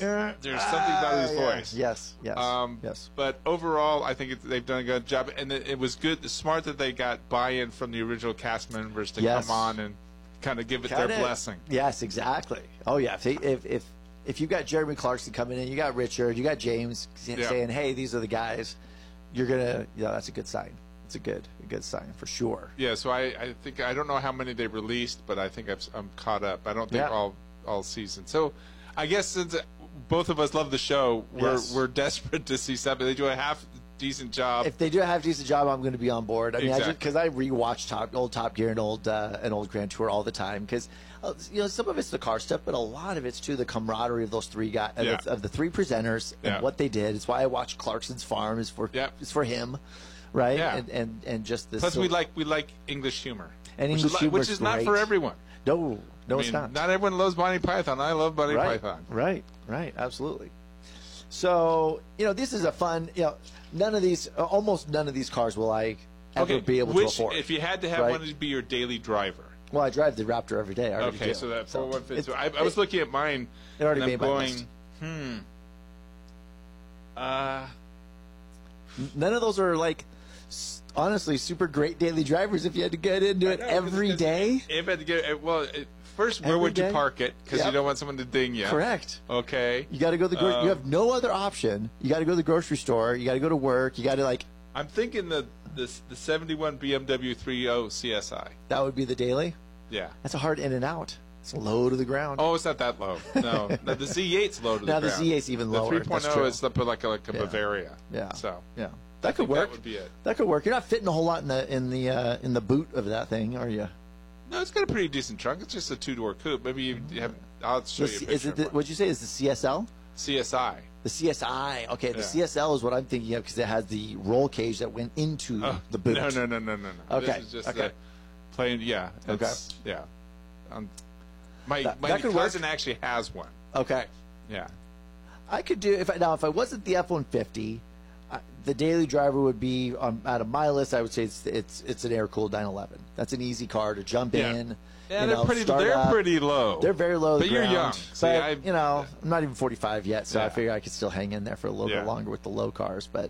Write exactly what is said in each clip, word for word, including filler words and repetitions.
there's something about his Ah, yeah. voice. Yes, yes, Um, yes. But overall, I think it, they've done a good job, and it, it was good, smart that they got buy-in from the original cast members to Yes. come on and kind of give it Kinda- their blessing. Yes, exactly. Oh yeah. If, they, if if if you got Jeremy Clarkson coming in, you got Richard, you got James Yeah. saying, "Hey, these are the guys," you're gonna, yeah, that's a good sign. It's a good, a good sign for sure. Yeah, so I, I think I don't know how many they released, but I think I've, I'm caught up. I don't think Yeah. all all season. So I guess since both of us love the show, we're Yes. we're desperate to see something. They do a half decent job. If they do a half decent job, I'm going to be on board. I mean, Exactly. because I, rewatch Top old Top Gear and old uh, and old Grand Tour all the time. Because uh, you know, some of it's the car stuff, but a lot of it's too the camaraderie of those three guys, of, Yeah. the, of the three presenters Yeah. and what they did. It's why I watch Clarkson's Farm is for Yep. is for him, right? Yeah. And and and just this. Plus, we like we like English humor, And which English is, li- humor's which is not for great. everyone. no, no, I it's mean, not. everyone loves Monty Python. I love Monty right, Python. right, right, absolutely. So you know, this is a fun. You know, none of these, uh, almost none of these cars will I ever be able which, to afford. if you had to have right? one to be your daily driver. Well, I drive the Raptor every day. I already Okay, do. so that four one fifty. it's- I, I was it- looking at mine, It already and made I'm my going, list. hmm. Uh, None of those are like, s- honestly, super great daily drivers. If you had to get into it No, every because day, If I had to get uh, well, it, first, where Every would you day? park it? Because you Yep. don't want someone to ding you. correct. Okay. You got to go to the. Gro- Um, you have no other option. You got to go to the grocery store. You got to go to work. You got to like. I'm thinking the the the seventy-one B M W three oh C S I. That would be the daily. Yeah. That's a hard in and out. It's low to the ground. Oh, it's not that low. No, no the Z eight's low to Now the the ground. Z eight's even lower. The That's 3.0 true. is up like a, like a Yeah. Bavaria. Yeah. So yeah, I that could think work. That would be it. That could work. You're not fitting a whole lot in the in the uh, in the boot of that thing, are you? No, it's got a pretty decent trunk. It's just a two door coupe. Maybe you you have. I'll show The you a C- picture. is it of the, one. what'd you say? Is the C S L? C S I. The C S I. Okay, the Yeah. C S L is what I'm thinking of because it has the roll cage that went into Oh, the boot. No, no, no, no, no, no. Okay, This is just okay. a plain. Yeah. Okay. It's, yeah. Um, my That- my that could work. cousin actually has one. Okay, Yeah. I could do if I, now if I wasn't the F one fifty, uh, the daily driver would be um, out of my list. I would say it's it's it's an air cooled nine eleven. That's an easy car to jump Yeah. in. Yeah, you they're know, pretty. start They're up. pretty low. They're very low. to But the you're ground. young. See, But, I- you know, I'm not even forty-five yet, so I Yeah. figure I could still hang in there for a little Yeah. bit longer with the low cars. But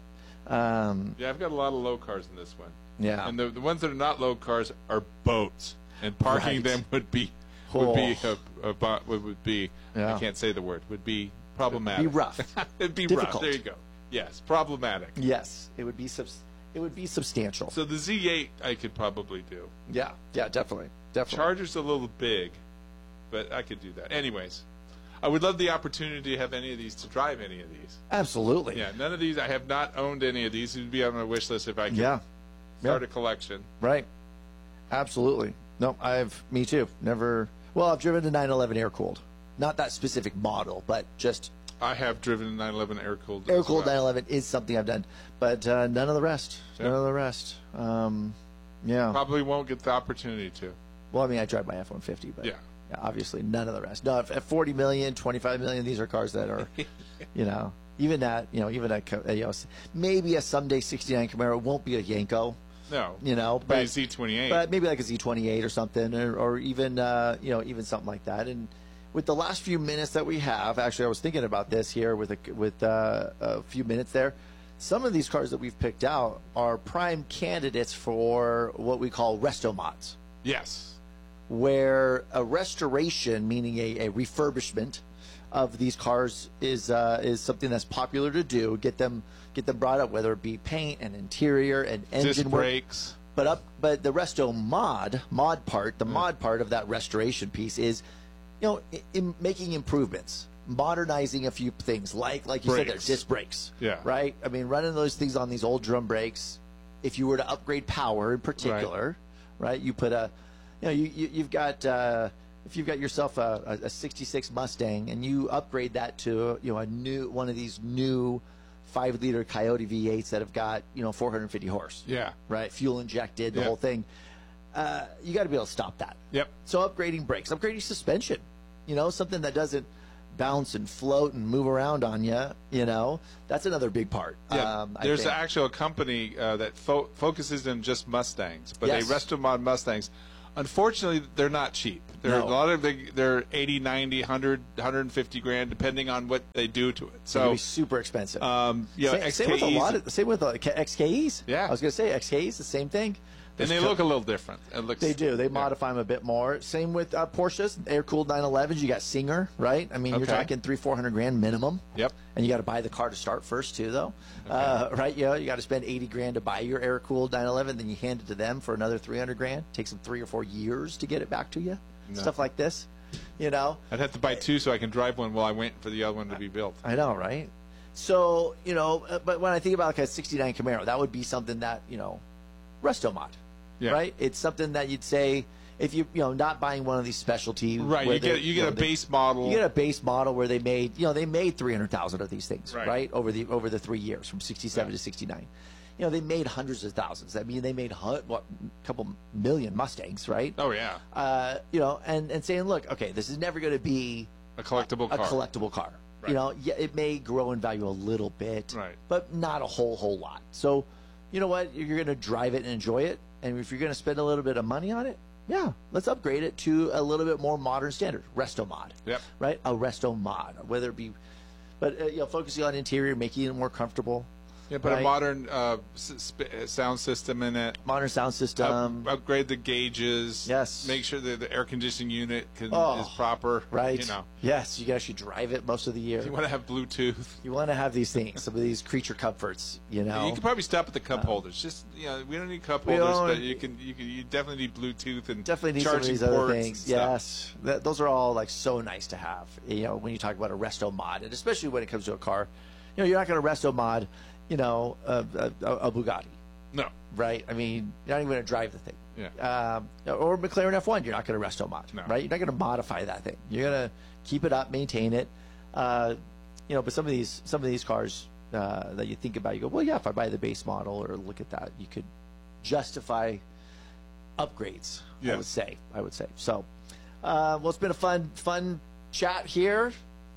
um, Yeah, I've got a lot of low cars in this one. yeah, And the the ones that are not low cars are boats, and parking Right. them would be would be Oh. a, a, bo- would would be. Yeah. I can't say the word. Would be problematic. be rough. It'd be Difficult. rough. There you go. Yes, problematic. Yes, it would be subs- it would be substantial. So the Z eight I could probably do. yeah, yeah, definitely, definitely. Charger's a little big, but I could do that. Anyways, I would love the opportunity to have any of these, to drive any of these. Absolutely. Yeah, none of these. I have not owned any of these. It would be on my wish list if I could Yeah. start Yeah. a collection. Right. Absolutely. No, I've me too. Never. Well, I've driven the nine eleven air cooled. Not that specific model, but just I have driven a nine eleven air cooled. air cooled nine eleven is something I've done, but uh, none of the rest. Yeah. None of the rest. Um, yeah. Probably won't get the opportunity to. Well, I mean, I drive my F one fifty, but Yeah. yeah, obviously none of the rest. No, at forty million, twenty-five million, these are cars that are, you know, even that, you know, even a, co- you know, s- maybe a someday sixty-nine Camaro won't be a Yanko, No. you know, But but a Z twenty-eight. but maybe like a Z twenty-eight or something, or, or even uh, you know, even something like that. And with the last few minutes that we have, actually, I was thinking about this here with a, with uh, a few minutes there. Some of these cars that we've picked out are prime candidates for what we call resto mods, yes. where a restoration, meaning a, a refurbishment of these cars, is uh, is something that's popular to do. Get them get them brought up, whether it be paint and interior and engine Disc work. brakes. But up, but the resto mod, mod part, the mod part of that restoration piece is, you know, in, in making improvements, modernizing a few things, like like you said, there, Brakes. disc brakes. Yeah. Right. I mean, running those things on these old drum brakes. If you were to upgrade power, in particular, right, you put a, you know, you, you you've got. Uh, if you've got yourself a, a, a sixty-six Mustang and you upgrade that to, you know, a new one of these new five liter Coyote V eights that have got, you know, four hundred fifty horse, Yeah. right? Fuel injected, the Yeah. whole thing. Uh, you got to be able to stop that. Yep. So upgrading brakes, upgrading suspension, you know, something that doesn't bounce and float and move around on you, you know, that's another big part. Yeah. Um, I There's think. actually a company uh, that fo- focuses on just Mustangs, but Yes. they resto mod Mustangs Unfortunately, they're not cheap. There No. are a lot of the, they're eighty, ninety, one hundred, one hundred fifty grand, depending on what they do to it. It'll So, be super expensive. um, you know, same, same with a lot X K Es, of same with uh, X K Es. Yeah. I was going to say X K Es, the same thing. and they There's look a little different. It looks, They do. They yeah. modify them a bit more. Same with uh, Porsches, air-cooled nine elevens. You got Singer, right? I mean, you're Okay. talking three, four hundred grand minimum. Yep. And you got to buy the car to start first, too, though. Uh, right? You know, you got to spend eighty grand to buy your air-cooled nine eleven. Then you hand it to them for another three hundred grand. Takes them three or four years to get it back to you. No. Stuff like this. You know. I'd have to buy two so I can drive one while I wait for the other one to be built. I know, right? So, you know, uh, but when I think about like a sixty-nine Camaro, that would be something that, you know, resto mod, Yeah. right? It's something that you'd say if you, you know, not buying one of these specialty. Right. where You they- get you get know, a they- base model. You get a base model where they made, you know, they made three hundred thousand of these things, Right. right. Over the over the three years from sixty-seven Yeah. to sixty-nine. You know, they made hundreds of thousands. I mean, they made hun- what a couple million Mustangs, right? Oh yeah, Uh, you know, and and saying, look, okay, this is never going to be a collectible a car. collectible car. Right. You know, yeah, it may grow in value a little bit, Right. but not a whole whole lot. So, you know what? You're going to drive it and enjoy it, and if you're going to spend a little bit of money on it, yeah, let's upgrade it to a little bit more modern standard, resto mod. Yep. Right, a resto mod, whether it be, but uh, you know, focusing on interior, making it more comfortable. Yeah, put Right. a modern uh, s- sp- sound system in it. Modern sound system. Up- upgrade the gauges. Yes. Make sure that the air conditioning unit can, Oh, is proper. right. You know, Yes, you can actually drive it most of the year. you want to have Bluetooth. You want to have these things, some of these creature comforts. You know, You can probably stop at the cup holders. Just you know, we don't need cup We holders, don't- but you can. You can. You definitely need Bluetooth and definitely need some of charging these other ports things. and stuff. Yes, that, those are all like so nice to have. You know, when you talk about a resto mod, and especially when it comes to a car, you know, you're not going to resto mod, you know, a, a, a Bugatti, No. right? I mean, you're not even going to drive the thing. Yeah. Um, or McLaren F one, you're not going to resto mod, No. right? You're not going to modify that thing. You're going to keep it up, maintain it. Uh, you know, but some of these some of these cars uh, that you think about, you go, well, yeah, if I buy the base model or look at that, you could justify upgrades. I Yes. would say. I would say. So, uh, well, it's been a fun fun chat here.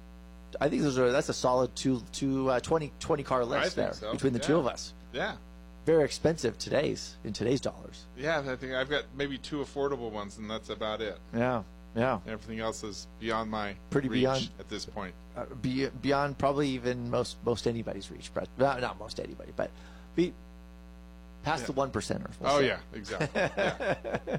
I think those are that's a solid two two uh, twenty, twenty car list think there so. between the Yeah. two of us. Yeah. Very expensive today's in today's dollars. Yeah. I think I've got maybe two affordable ones, and that's about it. Yeah, yeah. Everything else is beyond my Pretty reach beyond- at this point. Uh, be, beyond probably even most most anybody's reach, but not, not most anybody, but be past Yeah. the one percenters. we'll Oh say. yeah, exactly. Yeah.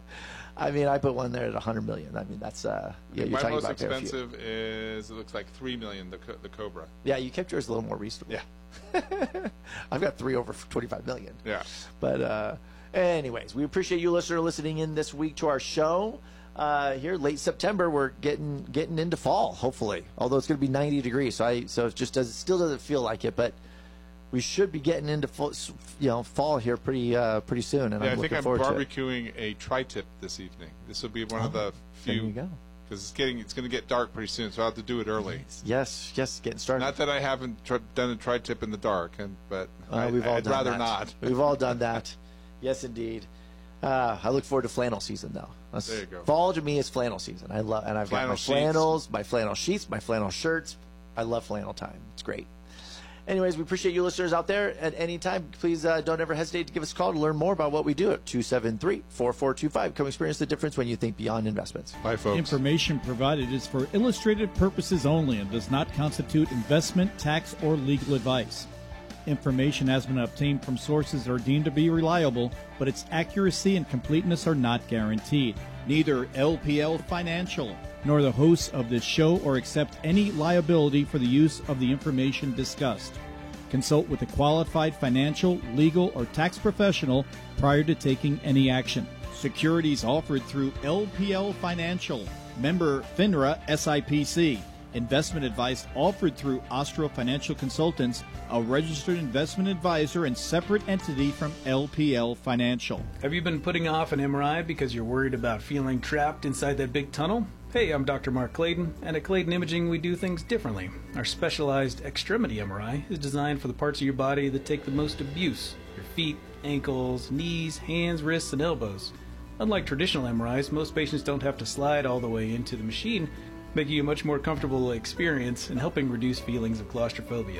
I mean, I put one there at a hundred million. I mean, that's uh, yeah. You're My talking most about there a few. expensive is it looks like three million. The co- the Cobra. Yeah, you kept yours a little more reasonable. Yeah. I've got three over twenty-five million. Yeah. But uh, anyways, we appreciate you, listener, listening in this week to our show. Uh, here, late September, we're getting getting into fall. Hopefully, although it's going to be ninety degrees, so I so it just does still doesn't feel like it, but we should be getting into full, you know fall here pretty uh, pretty soon, and Yeah, I'm I think looking I'm forward to it. barbecuing a tri-tip this evening. This will be one of the There you few go. because it's getting it's going to get dark pretty soon, so I'll have to do it early. Yes, yes, getting started. Not that I haven't tr- done a tri-tip in the dark, and but Uh, I, we've all I'd done rather that. not. We've all done that. Yes, indeed. Uh, I look forward to flannel season, though. That's- There you go. Fall to me is flannel season. I love, and I've got Flannel my sheets. flannels, my flannel sheets, my flannel shirts. I love flannel time. It's great. Anyways, we appreciate you listeners out there at any time. Please uh, don't ever hesitate to give us a call to learn more about what we do at two seven three, four four two five. Come experience the difference when you think beyond investments. Bye, folks. Information provided is for illustrative purposes only and does not constitute investment, tax, or legal advice. Information has been obtained from sources that are deemed to be reliable, but its accuracy and completeness are not guaranteed. Neither L P L Financial nor the hosts of this show or accept any liability for the use of the information discussed. Consult with a qualified financial, legal, or tax professional prior to taking any action. Securities offered through L P L Financial, member FINRA S I P C. Investment advice offered through Ostro Financial Consultants, a registered investment advisor and separate entity from L P L Financial. Have you been putting off an M R I because you're worried about feeling trapped inside that big tunnel? Hey, I'm Doctor Mark Clayton, and at Clayton Imaging we do things differently. Our specialized extremity M R I is designed for the parts of your body that take the most abuse: your feet, ankles, knees, hands, wrists, and elbows. Unlike traditional M R Is, most patients don't have to slide all the way into the machine, making you a much more comfortable experience and helping reduce feelings of claustrophobia.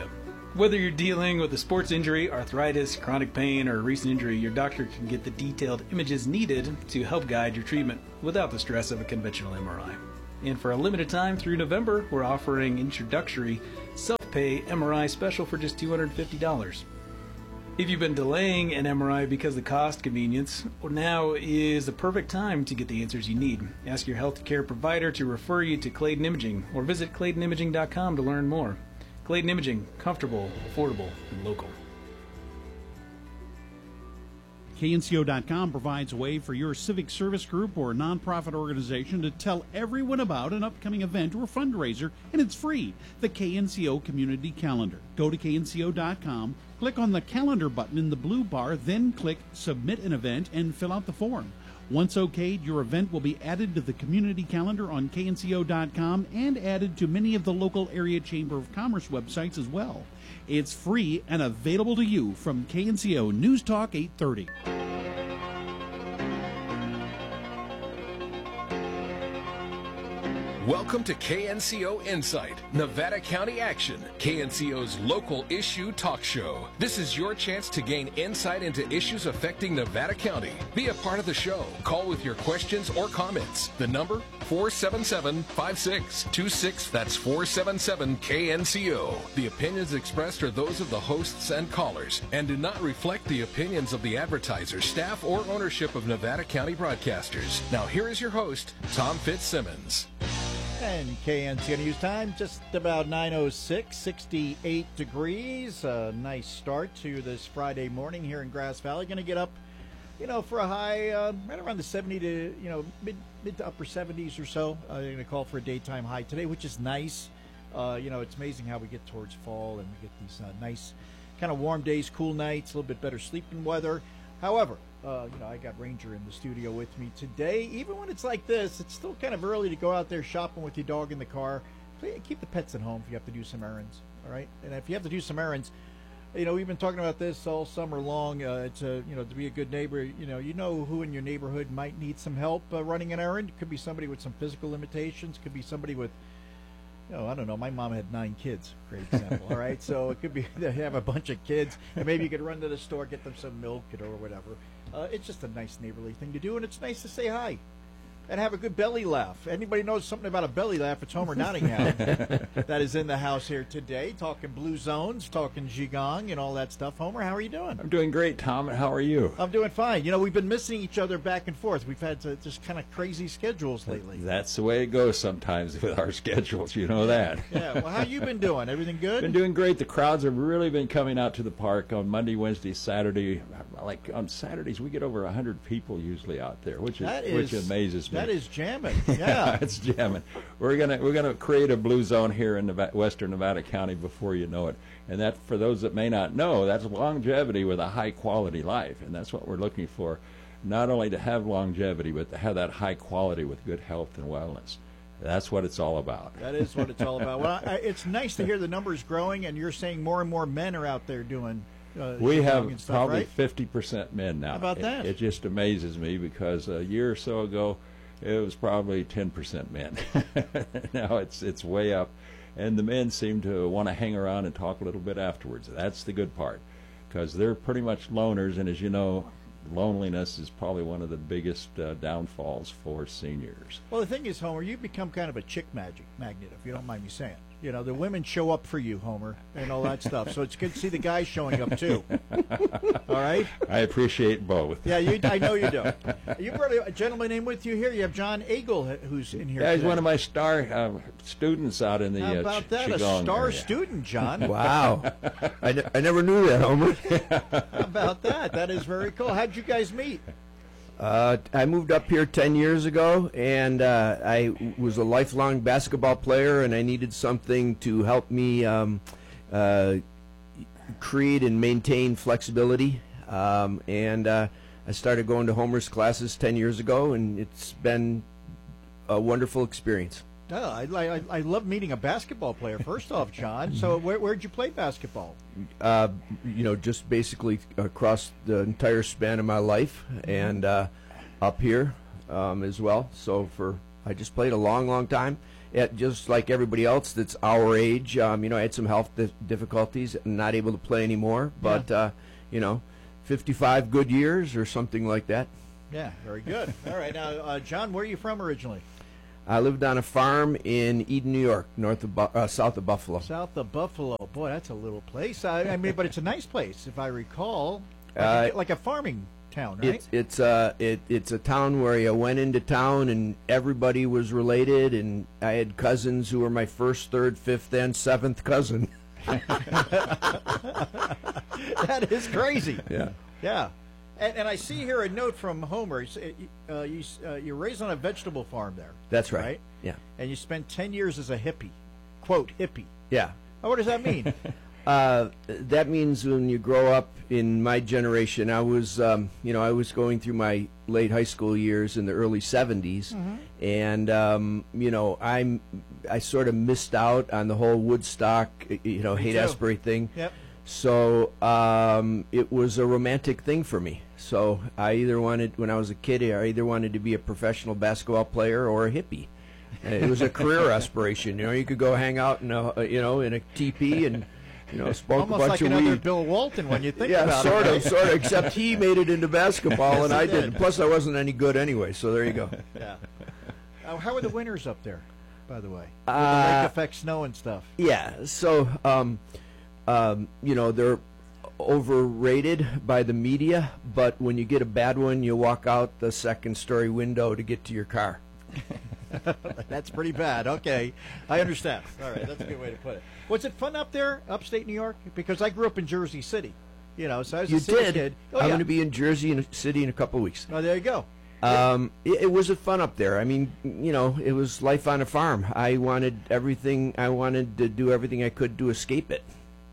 Whether you're dealing with a sports injury, arthritis, chronic pain, or a recent injury, your doctor can get the detailed images needed to help guide your treatment without the stress of a conventional M R I. And for a limited time through November, we're offering introductory self-pay M R I special for just two hundred fifty dollars. If you've been delaying an M R I because of cost convenience, well, now is the perfect time to get the answers you need. Ask your healthcare provider to refer you to Clayton Imaging or visit Clayton Imaging dot com to learn more. Clayton Imaging, comfortable, affordable, and local. K N C O dot com provides a way for your civic service group or nonprofit organization to tell everyone about an upcoming event or fundraiser, and it's free. The K N C O Community Calendar. Go to K N C O dot com, click on the calendar button in the blue bar, then click Submit an Event and fill out the form. Once okayed, your event will be added to the community calendar on K N C O dot com and added to many of the local area Chamber of Commerce websites as well. It's free and available to you from K N C O News Talk eight thirty. Welcome to K N C O Insight, Nevada County Action, K N C O's local issue talk show. This is your chance to gain insight into issues affecting Nevada County. Be a part of the show. Call with your questions or comments. The number, four seven seven, five six two six. That's four seven seven K N C O. The opinions expressed are those of the hosts and callers and do not reflect the opinions of the advertisers, staff, or ownership of Nevada County Broadcasters. Now here is your host, Tom Fitzsimmons. And K N C O News time, just about nine oh six, sixty-eight degrees. A nice start to this Friday morning here in Grass Valley. Going to get up, you know, for a high uh, right around the seventy to, you know, mid, mid to upper seventies or so. Uh, they're going to call for a daytime high today, which is nice. Uh, you know, it's amazing how we get towards fall and we get these uh, nice kind of warm days, cool nights, a little bit better sleeping weather. However, Uh, you know, I got Ranger in the studio with me today. Even when it's like this, it's still kind of early to go out there shopping with your dog in the car. Keep the pets at home if you have to do some errands, all right? And if you have to do some errands, you know, we've been talking about this all summer long. Uh, it's a, you know, to be a good neighbor, you know, you know who in your neighborhood might need some help uh, running an errand. It could be somebody with some physical limitations. Could be somebody with, you know, I don't know. My mom had nine kids, great example, all right? So it could be they have a bunch of kids, and maybe you could run to the store, get them some milk or whatever. Uh, it's just a nice neighborly thing to do, and it's nice to say hi and have a good belly laugh. Anybody knows something about a belly laugh, it's Homer Nottingham that is in the house here today, talking Blue Zones, talking Qigong, and all that stuff. Homer, how are you doing? I'm doing great, Tom. How are you? I'm doing fine. You know, we've been missing each other back and forth. We've had to, just kind of crazy schedules lately. That's the way it goes sometimes with our schedules. You know that. Yeah. Well, how you been doing? Everything good? Been doing great. The crowds have really been coming out to the park on Monday, Wednesday, Saturday. Like on Saturdays, we get over one hundred people usually out there, which is, is which amazes me. That is jamming. Yeah, it's jamming. We're gonna we're gonna create a blue zone here in Nevada, Western Nevada County before you know it. And that, for those that may not know, that's longevity with a high quality life, and that's what we're looking for. Not only to have longevity, but to have that high quality with good health and wellness. That's what it's all about. That is what it's all about. Well, I, it's nice to hear the numbers growing, and you're saying more and more men are out there doing. Uh, we have stuff, probably right? fifty percent men now. How about that? It, it just amazes me because a year or so ago, it was probably ten percent men. Now it's it's way up, and the men seem to want to hang around and talk a little bit afterwards. That's the good part, because they're pretty much loners, and as you know, loneliness is probably one of the biggest uh, downfalls for seniors. Well, the thing is, Homer, you've become kind of a chick magic magnet, if you don't mind me saying. You know, the women show up for you, Homer, and all that stuff. So it's good to see the guys showing up, too. All right? I appreciate both. Yeah, you, I know you do. You brought a gentleman in with you here. You have John Agel, who's in here Yeah, he's today. one of my star uh, students out in the How uh, about Ch- that? A Qigong star area. student, John. Wow. I, ne- I never knew that, Homer. How about that? That is very cool. How'd you guys meet? Uh, I moved up here ten years ago, and uh, I w- was a lifelong basketball player, and I needed something to help me um, uh, create and maintain flexibility. Um, and uh, I started going to Homer's classes ten years ago, and it's been a wonderful experience. Oh, I, I, I love meeting a basketball player, first off, John. So where, where'd you play basketball? Uh, you know, just basically across the entire span of my life, and uh, up here um, as well. So for I just played a long, long time, at, just like everybody else that's our age. Um, you know, I had some health dif- difficulties, and not able to play anymore. But uh, you know, fifty-five good years or something like that. Yeah, very good. All right, now, uh, John, where are you from originally? I lived on a farm in Eden, New York, north of Bu- uh, south of Buffalo. South of Buffalo. Boy, that's a little place. I, I mean, but it's a nice place, if I recall. Like, Uh, a, like a farming town, right? It's it's uh it it's a town where you went into town and everybody was related, and I had cousins who were my first, third, fifth, and seventh cousin. That is crazy. Yeah. Yeah. And, and I see here a note from Homer. It's, it, Uh, you, uh, you're raised on a vegetable farm there. That's right. Right? Yeah. And you spent ten years as a hippie. Quote, hippie. Yeah. Oh, what does that mean? Uh, that means when you grow up in my generation, I was, um, you know, I was going through my late high school years in the early seventies, and um, you know, I'm, I sort of missed out on the whole Woodstock, you know, Haight too. Ashbury thing. Yep. So um, it was a romantic thing for me. So I either wanted, when I was a kid, I either wanted to be a professional basketball player or a hippie. Uh, It was a career aspiration. You know, you could go hang out in a, you know, in a teepee and, you know, smoke Almost a bunch like of another weed. Bill Walton when you think Yeah, about sort it. of, sort of. Except he made it into basketball and I didn't. Plus, I wasn't any good anyway. So there you go. Yeah. Uh, how are the winters up there, by the way? With the Uh, lake effect snow and stuff. Yeah. So, um, um, you know, they're overrated by the media, but when you get a bad one, you walk out the second story window to get to your car. That's pretty bad. Okay, I understand. All right, that's a good way to put it. Was it fun up there, upstate New York? Because I grew up in Jersey City, you know, so I was You a city did. kid. Oh, I'm yeah. going to be in Jersey in a City in a couple of weeks. Oh, there you go. Um, it, it was a fun up there. I mean, you know, it was life on a farm. I wanted everything. I wanted to do everything I could to escape it.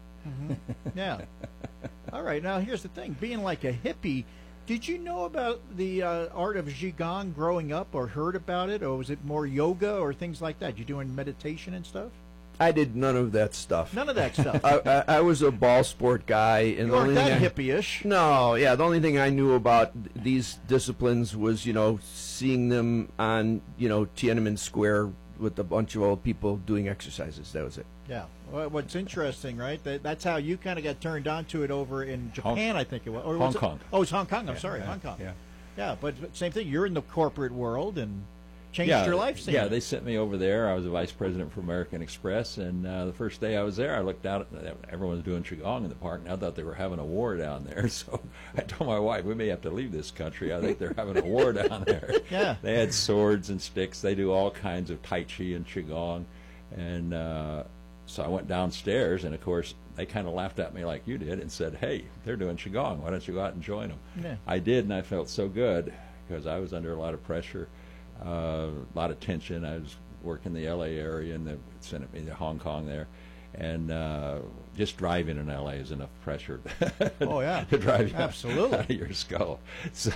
Yeah. All right. Now here's the thing: being like a hippie, did you know about the uh, art of qigong growing up, or heard about it, or was it more yoga or things like that? You doing meditation and stuff? I did none of that stuff. None of that stuff. I, I, I was a ball sport guy, and You the weren't only that thing I, hippie-ish. No, yeah, the only thing I knew about th- these disciplines was, you know, seeing them on, you know, Tiananmen Square with a bunch of old people doing exercises. That was it. Yeah. Well, what's interesting, right? That, that's how you kind of got turned on to it over in Japan, I think it was. Or Hong was it- Kong. Oh, it's Hong Kong. I'm Yeah, sorry, yeah, Hong Kong. yeah. Yeah, but but same thing. You're in the corporate world and changed yeah, your life. seeing Yeah, it. they sent me over there. I was a vice president for American Express, and uh, the first day I was there, I looked out at everyone was doing qigong in the park, and I thought they were having a war down there. So I told my wife, we may have to leave this country. I think they're having a war down there. Yeah. They had swords and sticks. They do all kinds of tai chi and qigong, and uh, so I went downstairs, and of course they kind of laughed at me like you did and said, "Hey, they're doing qigong. Why don't you go out and join them?" Yeah. I did, and I felt so good because I was under a lot of pressure. Uh, a lot of tension. I was working the L A area, and they sent me to Hong Kong there, and uh, just driving in L A is enough pressure. Oh, yeah. to drive you Absolutely. out of your skull. So,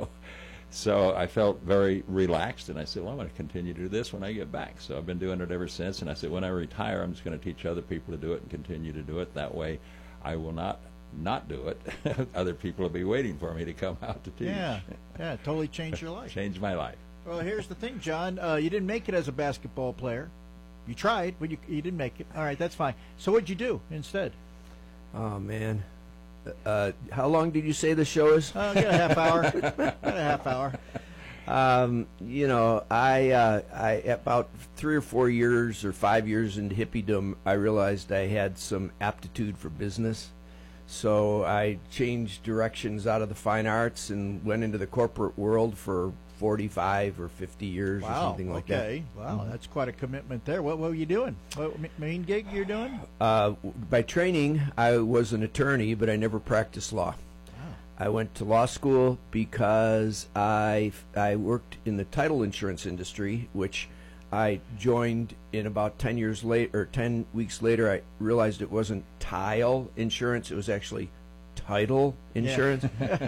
so I felt very relaxed, and I said, "Well, I'm going to continue to do this when I get back." So I've been doing it ever since, and I said, when I retire, I'm just going to teach other people to do it and continue to do it. That way, I will not not do it. Other people will be waiting for me to come out to teach. Yeah. Yeah. Totally changed your life. Change my life. Well, here's the thing, John. Uh, you didn't make it as a basketball player. You tried, but you, you didn't make it. All right, that's fine. So what'd you do instead? Oh, man. Uh, how long did you say the show is? Uh, get a half hour. Get a half hour. Um, you know, I, uh, I about three or four years or five years into hippiedom, I realized I had some aptitude for business. So I changed directions out of the fine arts and went into the corporate world for forty-five or fifty years or Wow. something like okay. Wow, that's quite a commitment there. What, what were you doing? What m- main gig you're doing? that. Uh, by training, I was an attorney, but I never practiced law. I went to law school because I, I worked in the title insurance industry, which I joined in about ten years later, or ten weeks later. I realized it wasn't tile insurance; it was actually title insurance.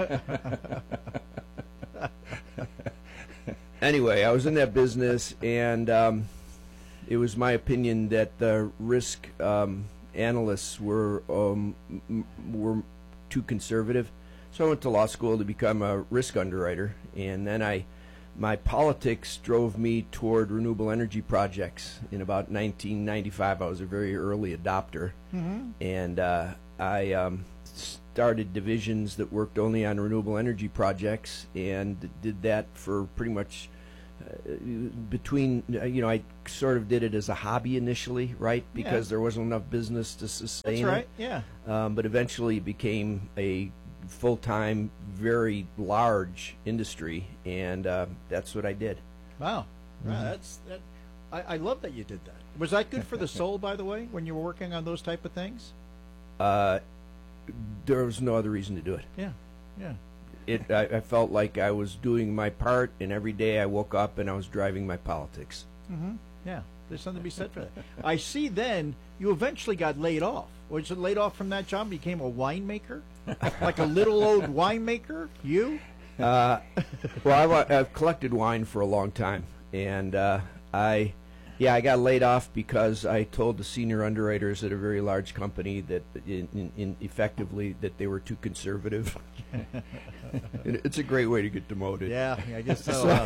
Anyway, I was in that business, and um, it was my opinion that the risk um, analysts were um, m- were too conservative. So I went to law school to become a risk underwriter, and then I my politics drove me toward renewable energy projects. In about nineteen ninety-five, I was a very early adopter, Mm-hmm. and uh, I um, started divisions that worked only on renewable energy projects, and did that for pretty much uh, between, uh, you know, I sort of did it as a hobby initially, right? Because Yeah. there wasn't enough business to sustain That's right. it. Yeah. Um, but eventually it became a full-time, very large industry, and uh, that's what I did. Wow. Wow, that's that. I, I love that you did that. Was that good for the soul, by the way, when you were working on those type of things? Uh, there was no other reason to do it. Yeah. Yeah. It I, I felt like I was doing my part, and every day I woke up and I was driving my politics. Mm-hmm. Yeah. There's something to be said for that. I see. Then you eventually got laid off. Was you laid off from that job? Became a winemaker, like a little old winemaker. You? Uh, well, I've, uh, I've collected wine for a long time, and uh, I, yeah, I got laid off because I told the senior underwriters at a very large company that, in, in, in effectively, that they were too conservative. It's a great way to get demoted. Yeah, I guess so. uh,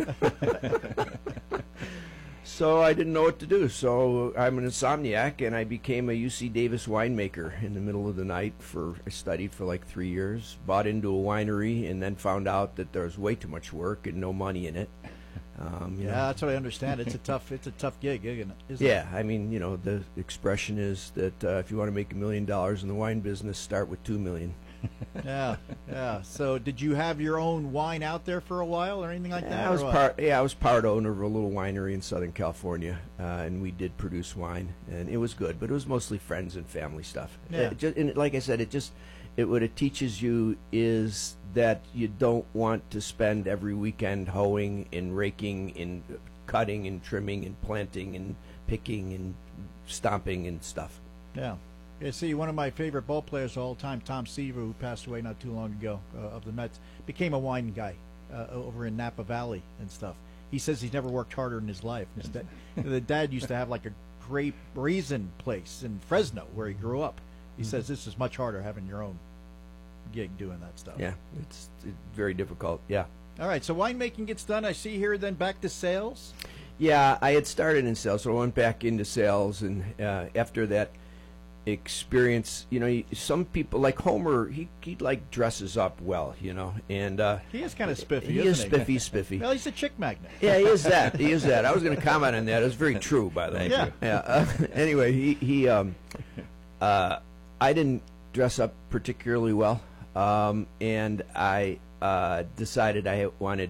So I didn't know what to do. So I'm an insomniac, and I became a U C Davis winemaker in the middle of the night. For I studied for like three years, bought into a winery, and then found out that there was way too much work and no money in it. Um, you yeah, know. that's what I understand. It's a tough, it's a tough gig, isn't it? Isn't Yeah, I mean, you know, the expression is that uh, if you want to make a million dollars in the wine business, start with two million. it? Yeah, yeah. So, did you have your own wine out there for a while, or anything like that? Yeah, I was or what? part. Yeah, I was part owner of a little winery in Southern California, uh, and we did produce wine, and it was good, but it was mostly friends and family stuff. Yeah. It just, and like I said, it just it what it teaches you is that you don't want to spend every weekend hoeing and raking and cutting and trimming and planting and picking and stomping and stuff. Yeah. Yeah, see, one of my favorite ball players of all time, Tom Seaver, who passed away not too long ago uh, of the Mets, became a wine guy uh, over in Napa Valley and stuff. He says he's never worked harder in his life. His dad, the dad used to have like a grape raisin place in Fresno where he grew up. He Mm-hmm. says this is much harder having your own gig doing that stuff. Yeah, it's, it's very difficult. Yeah. All right, so winemaking gets done. I see here then back to sales. Yeah, I had started in sales, so I went back into sales, and uh, after that experience, you know, you- some people like Homer, he he like dresses up well, you know, and uh, He is kind of spiffy, he isn't is he? spiffy, spiffy. Well, he's a chick magnet. Yeah, he is that. He is that. I was going to comment on that. It was very true, by the way. Yeah. Yeah. Uh, anyway, he he um, uh, I didn't dress up particularly well, um, and I uh, decided I wanted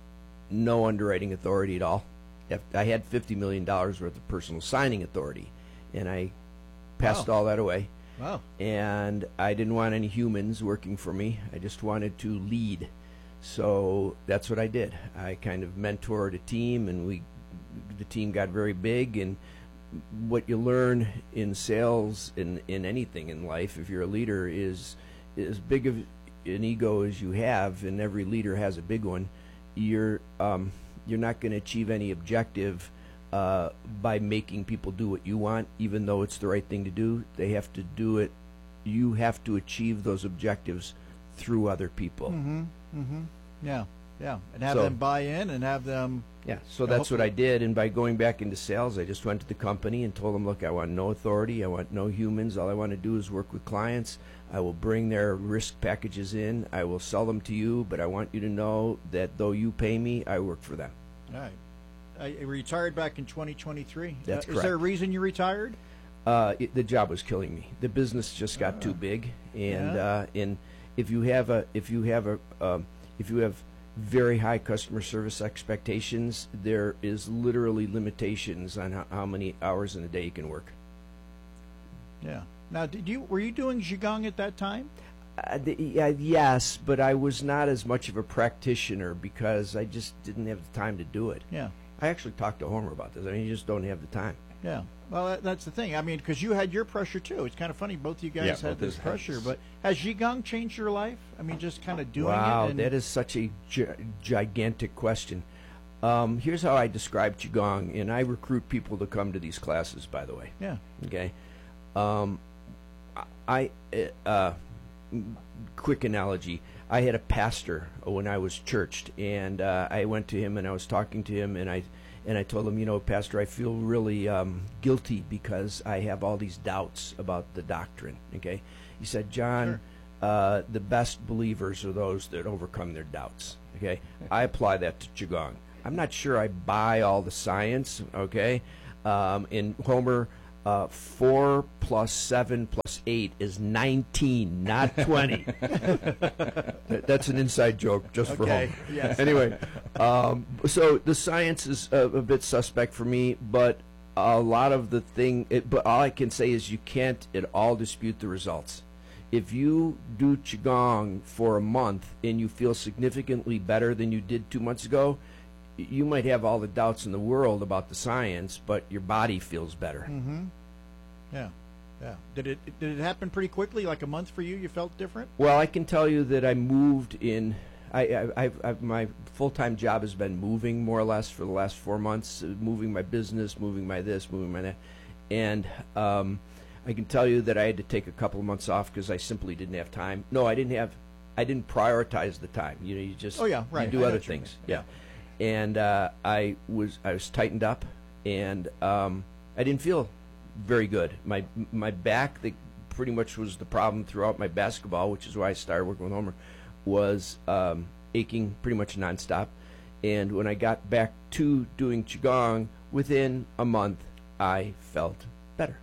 no underwriting authority at all. If I had fifty million dollars worth of personal signing authority, and I passed Wow. all that away. Wow. And I didn't want any humans working for me. I just wanted to lead. So that's what I did. I kind of mentored a team, and we, the team got very big. And what you learn in sales, in in anything in life, if you're a leader, is as big of an ego as you have, and every leader has a big one. You're um, you're not going to achieve any objective uh, by making people do what you want, even though it's the right thing to do. They have to do it. You have to achieve those objectives through other people. Mm-hmm. Mm-hmm. Yeah. Yeah. And have So- them buy in and have them. Yeah, so Yeah, that's what I hopefully- did. And by going back into sales, I just went to the company and told them, look, I want no authority. I want no humans. All I want to do is work with clients. I will bring their risk packages in. I will sell them to you, but I want you to know that though you pay me, I work for them. All right. I I retired back in twenty twenty-three. That's uh, Is there a correct. reason you retired? Uh, it, the job was killing me. The business just got too big, and Yeah. uh, and if you have a if you have a um, if you have very high customer service expectations, there is literally limitations on how, how many hours in a day you can work. Yeah. Now, did you were you doing Qigong at that time? Uh, the, yeah, yes, but I was not as much of a practitioner because I just didn't have the time to do it. Yeah. I actually talked to Homer about this. I mean, you just don't have the time. Yeah. Well, that, that's the thing. I mean, because you had your pressure too. It's kind of funny. Both you guys Yeah, had both this his pressure. hands. But has Qigong changed your life? I mean, just kind of doing Wow, it. And, that is such a gi- gigantic question. Um, here's how I describe Qigong, and I recruit people to come to these classes, by the way. Yeah. Okay. Um, I, uh, quick analogy. I had a pastor when I was churched, and uh, I went to him and I was talking to him, and I and I told him, you know, Pastor, I feel really um, guilty because I have all these doubts about the doctrine. Okay, he said, John, Sure. uh, the best believers are those that overcome their doubts. Okay, I apply that to Qigong. I'm not sure I buy all the science. Okay, um, in Homer. Uh, four plus seven plus eight is nineteen, not twenty. That's an inside joke just for Okay, home. yes. Anyway, um, so the science is a, a bit suspect for me, but a lot of the thing, it, but all I can say is you can't at all dispute the results. If you do Qigong for a month and you feel significantly better than you did two months ago, you might have all the doubts in the world about the science, but your body feels better. Mm-hmm. Yeah, yeah. Did it did it happen pretty quickly? Like a month for you? You felt different? Well, I can tell you that I moved in. I, I, I've, I've, my full-time job has been moving more or less for the last four months, uh, moving my business, moving my this, moving my that, and um, I can tell you that I had to take a couple of months off because I simply didn't have time. No, I didn't have. I didn't prioritize the time. You know, you just Oh, yeah, right. you do I know other what you mean. things. Yeah. And uh, I was I was tightened up, and um, I didn't feel very good. My my back, that pretty much was the problem throughout my basketball, which is why I started working with Homer, was um, aching pretty much nonstop. And when I got back to doing Qigong, within a month, I felt better.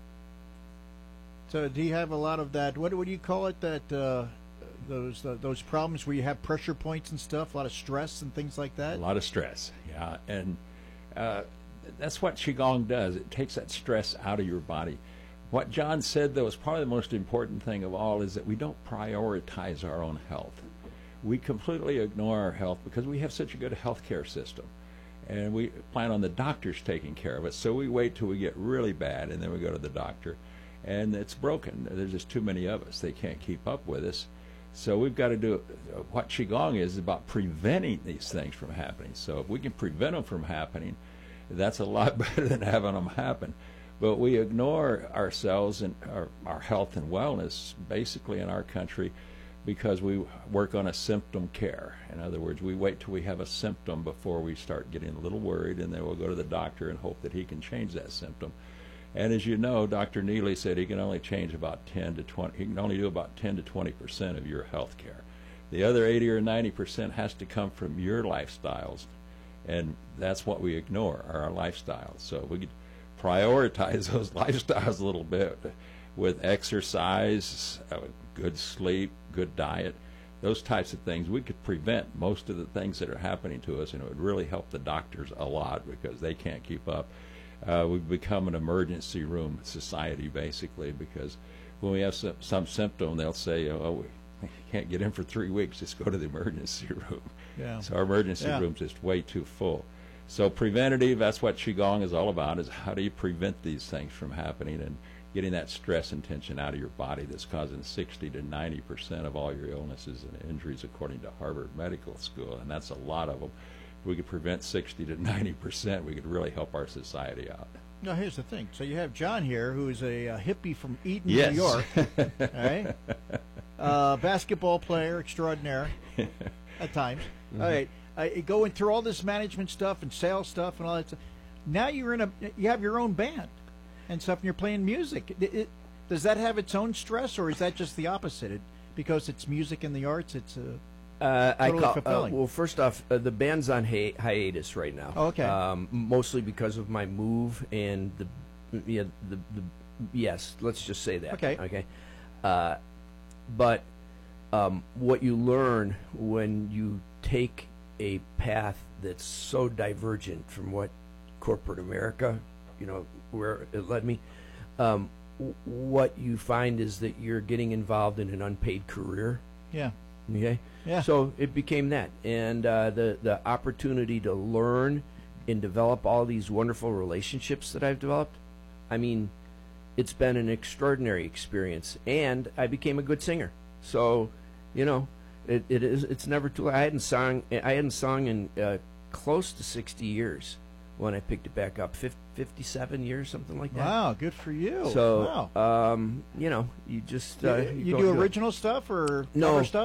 So do you have a lot of that? What, what do you call it? That uh, those uh, those problems where you have pressure points and stuff, a lot of stress and things like A that. lot of stress, yeah, and uh, that's what Qigong does. It takes that stress out of your body. What John said, though, is probably the most important thing of all, is that we don't prioritize our own health. We completely ignore our health because we have such a good health care system, and we plan on the doctors taking care of it. So we wait till we get really bad, and then we go to the doctor, and it's broken. There's just too many of us. They can't keep up with us. So we've got to do what Qigong is about preventing these things from happening. So if we can prevent them from happening, that's a lot better than having them happen. But we ignore ourselves and our, our health and wellness basically in our country because we work on a symptom care. In other words, we wait till we have a symptom before we start getting a little worried, and then we'll go to the doctor and hope that he can change that symptom. And as you know, Doctor Neely said he can only change about ten to twenty. He can only do about ten to twenty percent of your health care. The other eighty or ninety percent has to come from your lifestyles, and that's what we ignore, are our lifestyles. So we could prioritize those lifestyles a little bit with exercise, uh, good sleep, good diet, those types of things. We could prevent most of the things that are happening to us, and it would really help the doctors a lot because they can't keep up. Uh, we've become an emergency room society, basically, because when we have some, some symptom, they'll say, oh, we can't get in for three weeks, just go to the emergency room. Yeah. So our emergency Yeah. room's just way too full. So preventative, that's what Qigong is all about, is how do you prevent these things from happening and getting that stress and tension out of your body that's causing sixty to ninety percent of all your illnesses and injuries, according to Harvard Medical School, and that's a lot of them. If we could prevent sixty to ninety percent, we could really help our society out. Now, here's the thing. So you have John here, who is a, uh hippie from Eden, Yes. New York. All right. Uh, basketball player extraordinaire at times. Mm-hmm. All right. Uh, going through all this management stuff and sales stuff and all that stuff. Now you're in a, you have your own band and stuff, and you're playing music. It, it, does that have its own stress, or is that just the opposite? It, because it's music and the arts, it's a Uh, I Totally call, uh, fulfilling. well, first off, uh, the band's on hi- hiatus right now. Oh, okay. Um, mostly because of my move and the, yeah, the, the, yes, let's just say that. Okay. Okay. Uh, but um, what you learn when you take a path that's so divergent from what corporate America, you know, where it led me, um, w- what you find is that you're getting involved in an unpaid career. yeah. Okay. Yeah. So it became that, and uh, the the opportunity to learn and develop all these wonderful relationships that I've developed. I mean, it's been an extraordinary experience, and I became a good singer. So, you know, it, it is. It's never too. I hadn't sung. I hadn't sung in uh, close to sixty years when I picked it back up. fifty, fifty-seven years, something like that. Wow, good for you. So, wow. um, you know, you just uh, you, you go do it. original stuff or No. cover stuff?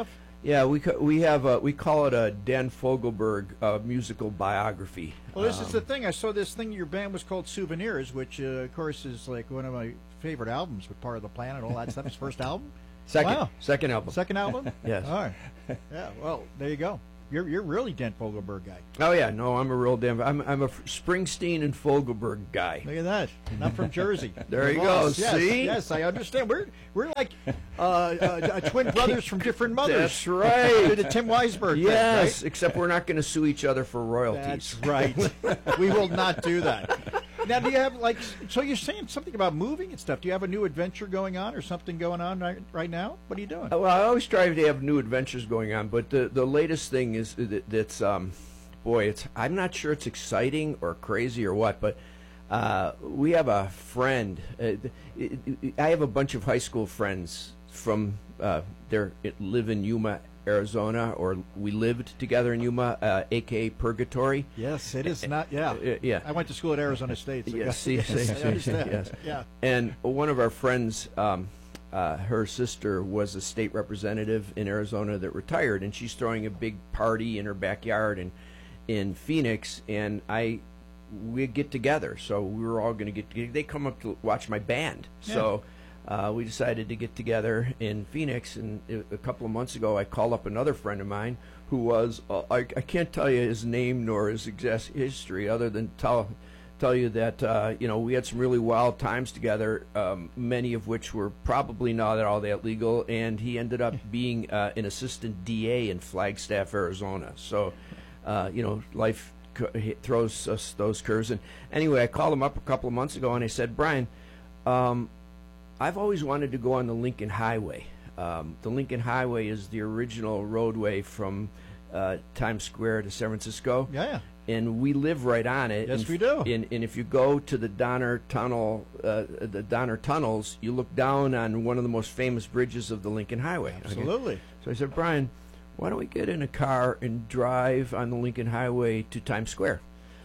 Yeah, we ca- we have a, we call it a Dan Fogelberg uh, musical biography. Well, this Um, is the thing. I saw this thing. Your band was called Souvenirs, which, uh, of course, is like one of my favorite albums with Part of the Planet, all that stuff. His first album? second Wow. second album. Second album? Yes. All right. Yeah, well, there you go. You're you're really Dan Fogelberg guy. Oh yeah, no, I'm a real damn. I'm I'm a Springsteen and Fogelberg guy. Look at that. Not from Jersey. There you Lost. go. Yes, See? Yes, I understand. We're we're like uh, uh, twin brothers from different mothers. That's right. The Tim Weisberg thing, Yes, right? except we're not going to sue each other for royalties. That's right. We will not do that. Now, do you have, like, so you're saying something about moving and stuff. Do you have a new adventure going on or something going on right, right now? What are you doing? Well, I always strive to have new adventures going on, but the the latest thing is that, that's um, boy, it's I'm not sure it's exciting or crazy or what, but uh, we have a friend. Uh, it, it, I have a bunch of high school friends from uh, there live in Yuma, Arizona, or we lived together in Yuma, uh, aka Purgatory. Yes, it is not, yeah. Uh, yeah. I went to school at Arizona State. So Yes, see, see, I see, understand. yes. Yeah. And one of our friends, um, uh, her sister was a state representative in Arizona that retired, and she's throwing a big party in her backyard in in Phoenix. And I, we get together, so we were all going to get together. They come up to watch my band, Yeah. so. Uh, we decided to get together in Phoenix, and a couple of months ago, I called up another friend of mine who was, uh, I, I can't tell you his name nor his exact history other than tell tell you that, uh, you know, we had some really wild times together, um, many of which were probably not all that legal, and he ended up being uh, an assistant D A in Flagstaff, Arizona. So, uh, you know, life co- throws us those curves. And anyway, I called him up a couple of months ago, and I said, Brian, um, I've always wanted to go on the Lincoln Highway. Um, the Lincoln Highway is the original roadway from uh, Times Square to San Francisco. Yeah, yeah. And we live right on it. Yes, and, we do. And, and if you go to the Donner Tunnel, uh, the Donner Tunnels, you look down on one of the most famous bridges of the Lincoln Highway. Okay? Absolutely. So I said, Brian, why don't we get in a car and drive on the Lincoln Highway to Times Square?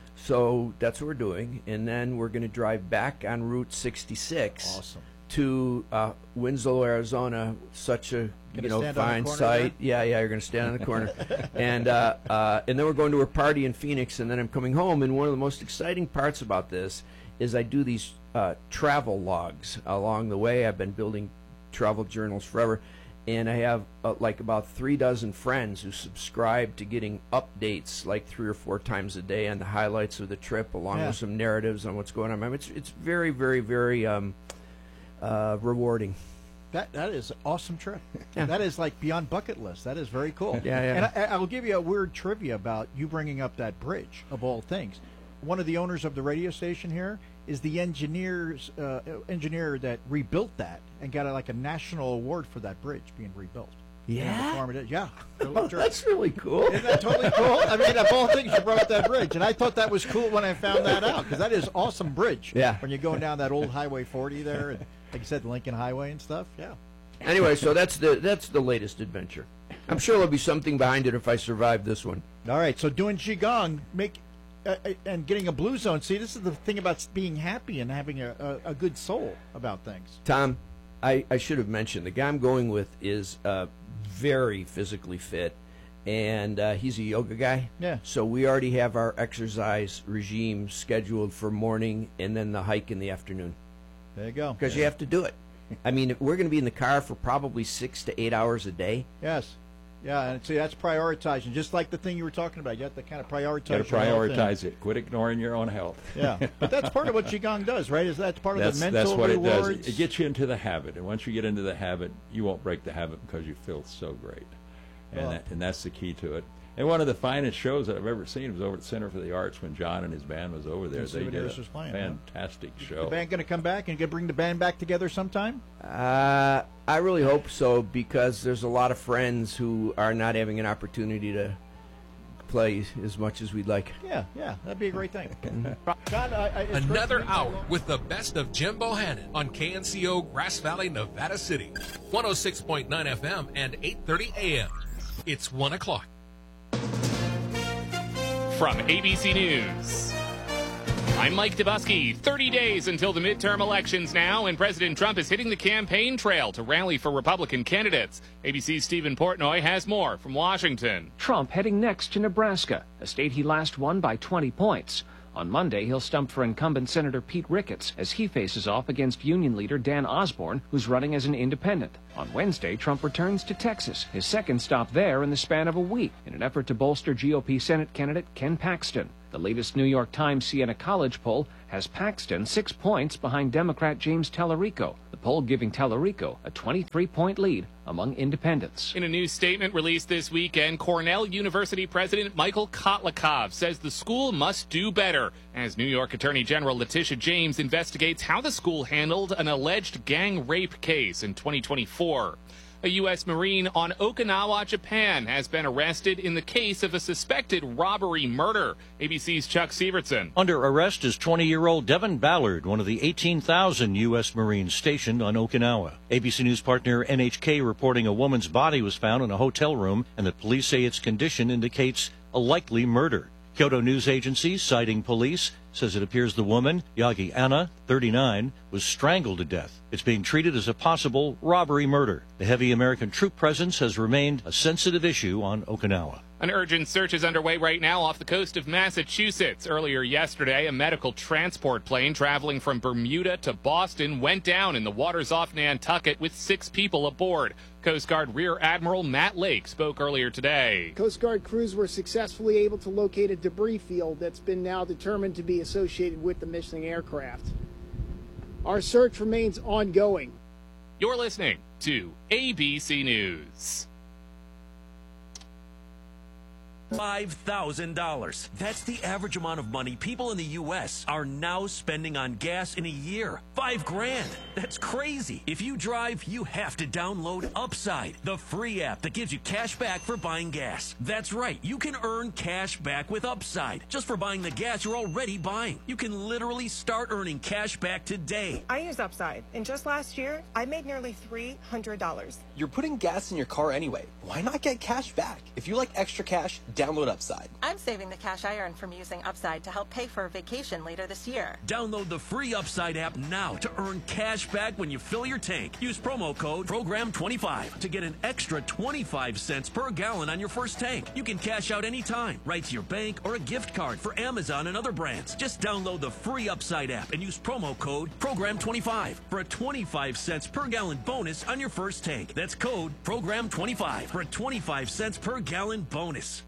So that's what we're doing. And then we're going to drive back on Route sixty-six. Awesome. To uh, Winslow, Arizona, such a Gonna you know stand on the fine corner site. Yeah, yeah, you're going to stand on the corner, and uh, uh, and then we're going to a party in Phoenix, and then I'm coming home. And one of the most exciting parts about this is I do these uh, travel logs along the way. I've been building travel journals forever, and I have uh, like about three dozen friends who subscribe to getting updates like three or four times a day on the highlights of the trip, along Yeah. with some narratives on what's going on. I mean, it's it's very, very, very. Um, Uh, rewarding. That that is an awesome trip. Yeah. That is like beyond bucket list. That is very cool. Yeah, yeah. And I, I'll give you a weird trivia about you bringing up that bridge of all things. One of the owners of the radio station here is the engineers uh, engineer that rebuilt that and got a, like a national award for that bridge being rebuilt. Yeah? And the farmer did- yeah. Oh, that's really cool. Isn't that totally cool? I mean, of all things, you brought up that bridge, and I thought that was cool when I found that out because that is awesome bridge. Yeah. When you're going down that old Highway forty there, and like you said, the Lincoln Highway and stuff. Yeah. Anyway, so that's the that's the latest adventure. I'm sure there'll be something behind it if I survive this one. All right. So doing qigong, make uh, uh, and getting a blue zone. See, this is the thing about being happy and having a, a, a good soul about things. Tom, I, I should have mentioned the guy I'm going with is uh, very physically fit, and uh, he's a yoga guy. Yeah. So we already have our exercise regime scheduled for morning and then the hike in the afternoon. There you go. Because you have to do it. I mean, we're going to be in the car for probably six to eight hours a day. Yes. Yeah, and see, that's prioritizing. Just like the thing you were talking about, you have to kind of prioritize. Got to your health and- prioritize it. Quit ignoring your own health. Yeah, but that's part of what qigong does, right? Is that's part of That's, the that's mental what rewards? it does. It gets you into the habit, and once you get into the habit, you won't break the habit because you feel so great, and Well- that, and that's the key to it. And one of the finest shows that I've ever seen was over at Center for the Arts when John and his band was over there. And They did Souvenirs a was playing, huh? fantastic The show. band going to come back and get bring the band back together sometime? Uh, I really hope so because there's a lot of friends who are not having an opportunity to play as much as we'd like. Yeah, yeah, that'd be a great thing. John, I, I, it's great Another to meet you. hour with the best of Jim Bohannon on K N C O Grass Valley, Nevada City. one oh six point nine F M and eight thirty A M. It's one o'clock. From A B C News, I'm Mike Dubusky. thirty days until the midterm elections now, and President Trump is hitting the campaign trail to rally for Republican candidates. A B C's Stephen Portnoy has more from Washington. Trump heading next to Nebraska, a state he last won by twenty points. On Monday, he'll stump for incumbent Senator Pete Ricketts as he faces off against union leader Dan Osborne, who's running as an independent. On Wednesday, Trump returns to Texas, his second stop there in the span of a week, in an effort to bolster G O P Senate candidate Ken Paxton. The latest New York Times Siena College poll has Paxton six points behind Democrat James Tallarico, the poll giving Tallarico a twenty-three point lead among independents. In a new statement released this weekend, Cornell University President Michael Kotlikov says the school must do better as New York Attorney General Letitia James investigates how the school handled an alleged gang rape case in twenty twenty-four. A U S Marine on Okinawa, Japan, has been arrested in the case of a suspected robbery murder. A B C's Chuck Sievertson. Under arrest is twenty-year-old Devin Ballard, one of the eighteen thousand U S Marines stationed on Okinawa. A B C News partner N H K reporting a woman's body was found in a hotel room and that police say its condition indicates a likely murder. Kyoto News Agency, citing police, says it appears the woman, Yagi Anna, thirty-nine, was strangled to death. It's being treated as a possible robbery murder. The heavy American troop presence has remained a sensitive issue on Okinawa. An urgent search is underway right now off the coast of Massachusetts. Earlier yesterday, a medical transport plane traveling from Bermuda to Boston went down in the waters off Nantucket with six people aboard. Coast Guard Rear Admiral Matt Lake spoke earlier today. Coast Guard crews were successfully able to locate a debris field that's been now determined to be associated with the missing aircraft. Our search remains ongoing. You're listening to A B C News. five thousand dollars. That's the average amount of money people in the U S are now spending on gas in a year. Five grand. That's crazy. If you drive, you have to download Upside, the free app that gives you cash back for buying gas. That's right. You can earn cash back with Upside just for buying the gas you're already buying. You can literally start earning cash back today. I use Upside, and just last year, I made nearly three hundred dollars. You're putting gas in your car anyway. Why not get cash back? If you like extra cash, download Upside. I'm saving the cash I earn from using Upside to help pay for a vacation later this year. Download the free Upside app now to earn cash back when you fill your tank. Use promo code program twenty-five to get an extra twenty-five cents per gallon on your first tank. You can cash out anytime, right to your bank or a gift card for Amazon and other brands. Just download the free Upside app and use promo code program twenty-five for a twenty-five cents per gallon bonus on your first tank. That's code program twenty-five for a twenty-five cents per gallon bonus.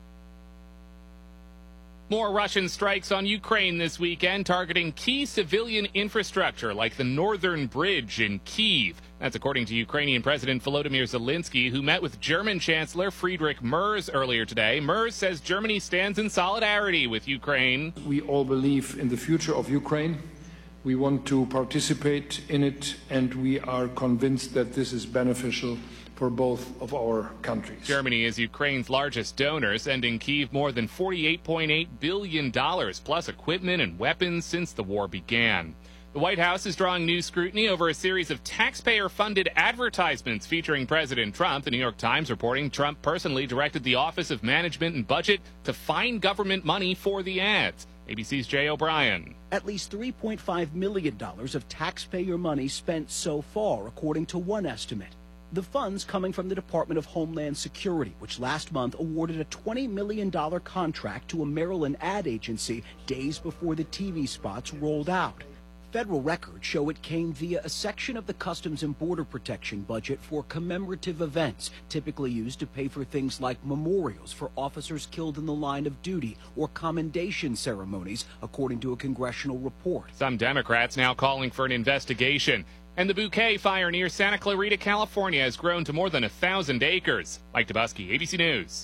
More Russian strikes on Ukraine this weekend, targeting key civilian infrastructure like the Northern Bridge in Kyiv. That's according to Ukrainian President Volodymyr Zelensky, who met with German Chancellor Friedrich Merz earlier today. Merz says Germany stands in solidarity with Ukraine. We all believe in the future of Ukraine. We want to participate in it, and we are convinced that this is beneficial for both of our countries. Germany is Ukraine's largest donor, sending Kyiv more than forty-eight point eight billion dollars, plus equipment and weapons since the war began. The White House is drawing new scrutiny over a series of taxpayer-funded advertisements featuring President Trump. The New York Times reporting Trump personally directed the Office of Management and Budget to find government money for the ads. A B C's Jay O'Brien. At least three point five million dollars of taxpayer money spent so far, according to one estimate. The funds coming from the Department of Homeland Security, which last month awarded a twenty million dollars contract to a Maryland ad agency days before the T V spots rolled out. Federal records show it came via a section of the Customs and Border Protection budget for commemorative events, typically used to pay for things like memorials for officers killed in the line of duty or commendation ceremonies, according to a congressional report. Some Democrats now calling for an investigation. And the Bouquet fire near Santa Clarita, California has grown to more than a thousand acres. Mike Dubusky, A B C News.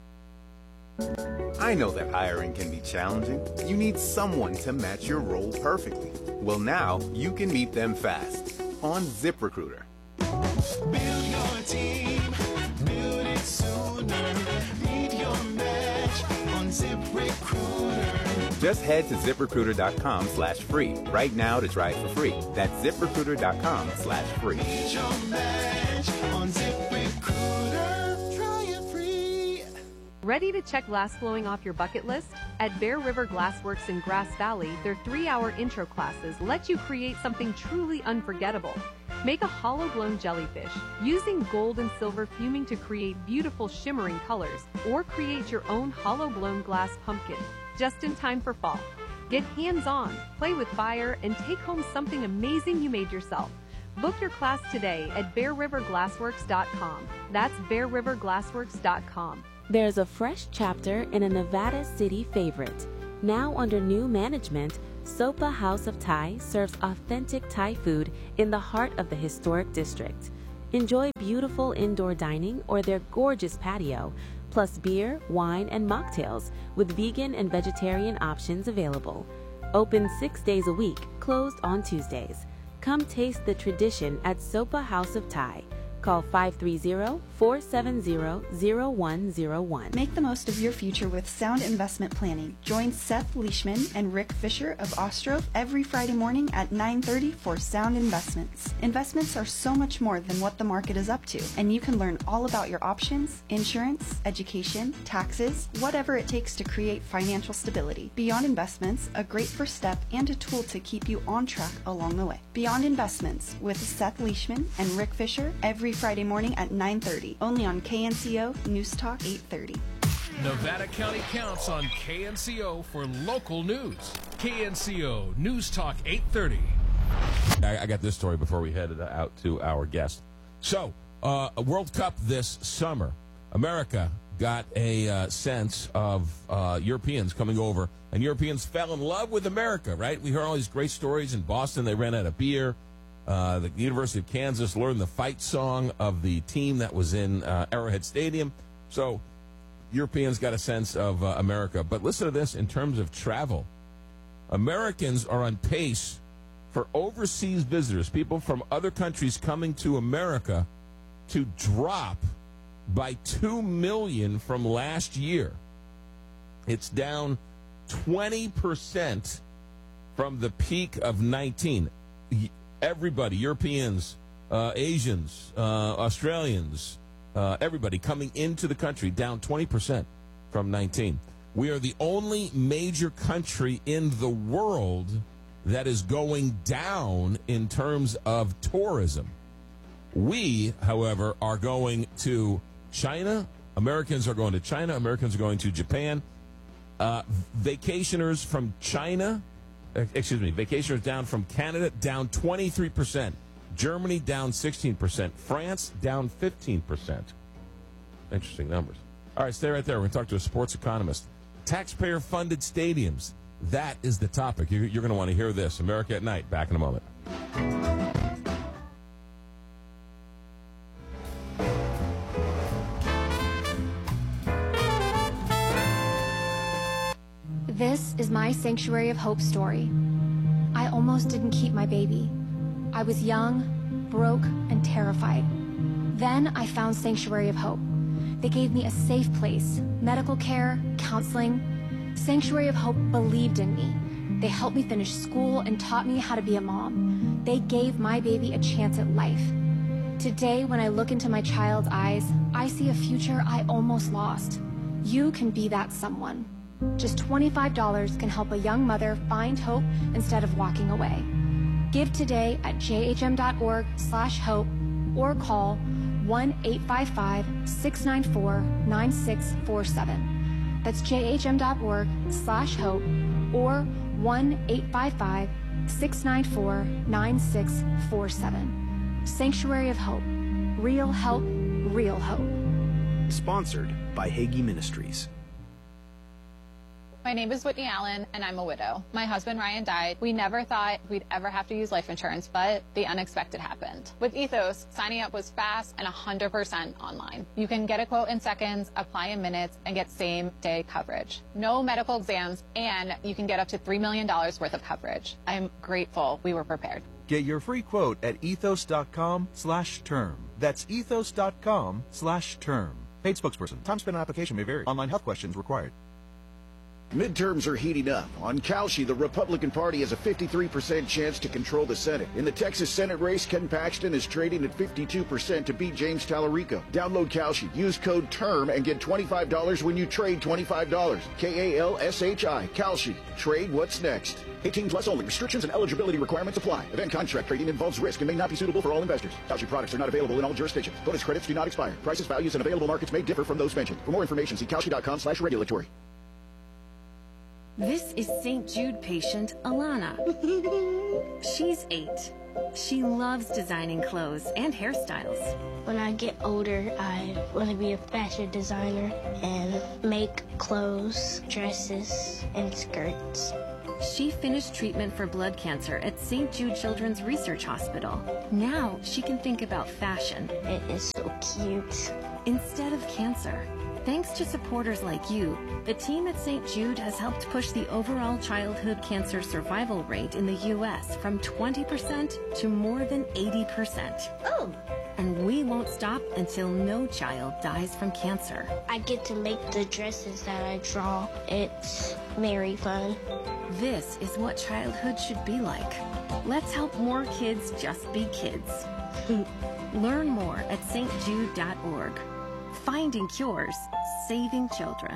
I know that hiring can be challenging. You need someone to match your role perfectly. Well, now you can meet them fast on ZipRecruiter. Build your team, build it sooner. Meet your match on ZipRecruiter. Just head to ZipRecruiter.com slash free right now to try it for free. That's ZipRecruiter.com slash free. Meet your match on ZipRecruiter. Try it free. Ready to check glass blowing off your bucket list? At Bear River Glassworks in Grass Valley, their three-hour intro classes let you create something truly unforgettable. Make a hollow-blown jellyfish using gold and silver fuming to create beautiful shimmering colors, or create your own hollow-blown glass pumpkin just in time for fall. Get hands-on, play with fire, and take home something amazing you made yourself. Book your class today at bear river glassworks dot com. That's bear river glassworks dot com. There's a fresh chapter in a Nevada City favorite. Now under new management, Sopa House of Thai serves authentic Thai food in the heart of the historic district. Enjoy beautiful indoor dining or their gorgeous patio, plus beer, wine, and mocktails with vegan and vegetarian options available. Open six days a week, closed on Tuesdays. Come taste the tradition at Sopa House of Thai. Call five three zero, four seven zero, zero one zero one. Make the most of your future with sound investment planning. Join Seth Leishman and Rick Fisher of Ostroff every Friday morning at nine thirty for Sound Investments. Investments are so much more than what the market is up to, and you can learn all about your options, insurance, education, taxes, whatever it takes to create financial stability. Beyond Investments, a great first step and a tool to keep you on track along the way. Beyond Investments with Seth Leishman and Rick Fisher every Friday morning at nine thirty, only on K N C O News Talk eight thirty. Nevada County counts on K N C O for local news. K N C O News Talk eight thirty. I, I got this story before we headed out to our guest. So, uh, a World Cup this summer. America got a uh, sense of uh, Europeans coming over, and Europeans fell in love with America, right? We heard all these great stories in Boston. They ran out of beer. Uh, the University of Kansas learned the fight song of the team that was in uh, Arrowhead Stadium. So Europeans got a sense of uh, America. But listen to this in terms of travel. Americans are on pace for overseas visitors, people from other countries coming to America, to drop by two million from last year. It's down twenty percent from the peak of nineteen. Everybody, Europeans, uh, Asians, uh, Australians, uh, everybody coming into the country, down twenty percent from nineteen. We are the only major country in the world that is going down in terms of tourism. We, however, are going to China. Americans are going to China. Americans are going to Japan. Uh, vacationers from China... Excuse me, vacationers down from Canada, down twenty-three percent. Germany, down sixteen percent. France, down fifteen percent. Interesting numbers. All right, stay right there. We're going to talk to a sports economist. Taxpayer-funded stadiums. That is the topic. You're, you're going to want to hear this. America at Night. Back in a moment. This is my Sanctuary of Hope story. I almost didn't keep my baby. I was young, broke, and terrified. Then I found Sanctuary of Hope. They gave me a safe place, medical care, counseling. Sanctuary of Hope believed in me. They helped me finish school and taught me how to be a mom. They gave my baby a chance at life. Today, when I look into my child's eyes, I see a future I almost lost. You can be that someone. Just twenty-five dollars can help a young mother find hope instead of walking away. Give today at jhm.org slash hope or call one eight five five, six nine four, nine six four seven. That's jhm.org slash hope or one eight five five, six nine four, nine six four seven. Sanctuary of Hope. Real help, real hope. Sponsored by Hagee Ministries. My name is Whitney Allen, and I'm a widow. My husband, Ryan, died. We never thought we'd ever have to use life insurance, but the unexpected happened. With Ethos, signing up was fast and one hundred percent online. You can get a quote in seconds, apply in minutes, and get same-day coverage. No medical exams, and you can get up to three million dollars worth of coverage. I'm grateful we were prepared. Get your free quote at ethos.com slash term. That's ethos.com slash term. Paid spokesperson. Time spent on application may vary. Online health questions required. Midterms are heating up. On Kalshi, the Republican Party has a fifty-three percent chance to control the Senate. In the Texas Senate race, Ken Paxton is trading at fifty-two percent to beat James Tallarico. Download Kalshi, use code TERM, and get twenty-five dollars when you trade twenty-five dollars. K A L S H I. Kalshi. Trade what's next. eighteen plus only. Restrictions and eligibility requirements apply. Event contract trading involves risk and may not be suitable for all investors. Kalshi products are not available in all jurisdictions. Bonus credits do not expire. Prices, values, and available markets may differ from those mentioned. For more information, see kalshi.com slash regulatory. This is Saint Jude patient Alana. She's eight. She loves designing clothes and hairstyles. When I get older, I want to be a fashion designer and make clothes, dresses, and skirts. She finished treatment for blood cancer at Saint Jude Children's Research Hospital. Now she can think about fashion. It is so cute. Instead of cancer. Thanks to supporters like you, the team at Saint Jude has helped push the overall childhood cancer survival rate in the U S from twenty percent to more than eighty percent. Oh! And we won't stop until no child dies from cancer. I get to make the dresses that I draw. It's very fun. This is what childhood should be like. Let's help more kids just be kids. Learn more at S T jude dot org. Finding cures, saving children.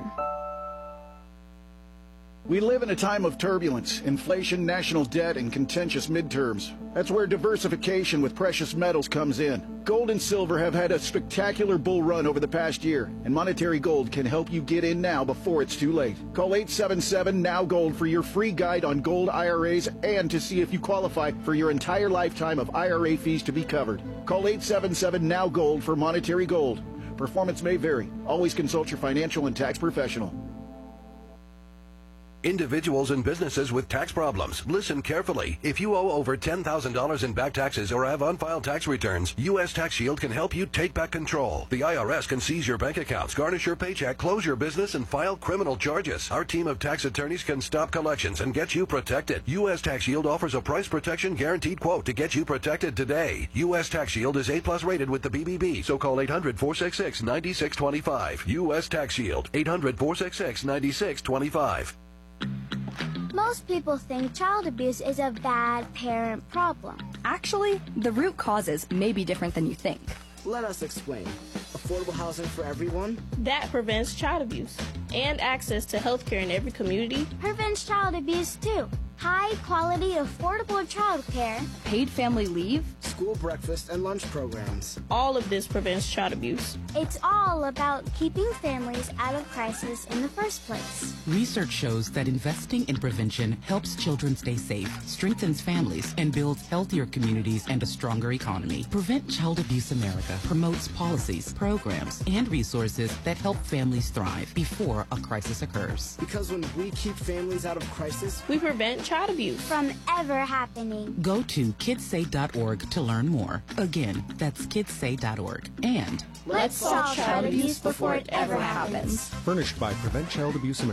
We live in a time of turbulence, inflation, national debt, and contentious midterms. That's where diversification with precious metals comes in. Gold and silver have had a spectacular bull run over the past year, and Monetary Gold can help you get in now before it's too late. Call eight seven seven, N O W Gold for your free guide on gold I R As and to see if you qualify for your entire lifetime of I R A fees to be covered. Call eight seven seven, N O W Gold for Monetary Gold. Performance may vary. Always consult your financial and tax professional. Individuals and businesses with tax problems, listen carefully. If you owe over ten thousand dollars in back taxes or have unfiled tax returns, U S Tax Shield can help you take back control. The I R S can seize your bank accounts, garnish your paycheck, close your business, and file criminal charges. Our team of tax attorneys can stop collections and get you protected. U S Tax Shield offers a price protection guaranteed quote to get you protected today. U S Tax Shield is A plus rated with the B B B, so call eight hundred, four six six, nine six two five. U S Tax Shield, eight hundred, four six six, nine six two five. Most people think child abuse is a bad parent problem. Actually, the root causes may be different than you think. Let us explain. Affordable housing for everyone? That prevents child abuse. And access to health care in every community. Prevents child abuse too. High quality, affordable child care. Paid family leave. School breakfast and lunch programs. All of this prevents child abuse. It's all about keeping families out of crisis in the first place. Research shows that investing in prevention helps children stay safe, strengthens families, and builds healthier communities and a stronger economy. Prevent Child Abuse America promotes policies, programs, and resources that help families thrive before a crisis occurs. Because when we keep families out of crisis, we prevent child abuse from ever happening. Go to kids say dot org to learn more. Again, that's kids say dot org. And let's solve child abuse before it ever happens. Furnished by Prevent Child Abuse America.